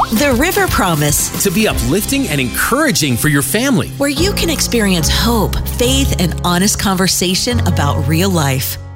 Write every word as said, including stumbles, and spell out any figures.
The River Promise, to be uplifting and encouraging for your family. where you can experience hope, faith, and honest conversation about real life.